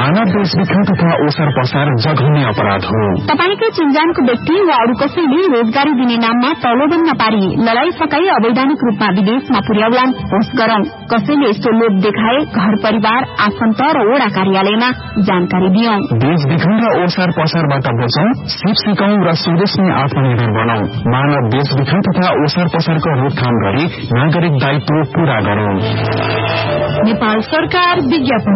मानव बेचबिखन तथा ओसार पसार जघन्य अपराध हो। तपाईकै चिन्जानको व्यक्ति वा अरू कसैले रोजगारी दिने नाममा प्रलोभन नपारी लडाई सकाई अवैधानिक रूपमा विदेशमा पुर्याउलान् होस् गरौं। कसैले यस्तो लोभ देखाए घर परिवार आफन्त र वडा कार्यालयमा जानकारी दियौं। बेचबिखन र ओसार पसारबाट बचौं, सिप सिकौं र स्वदेशमै आत्मनिर्भर बनौं। मानव बेचबिखन तथा ओसार पसारको रोकथाम गरी नागरिक दायित्व पूरा गरौं। नेपाल सरकार विज्ञापन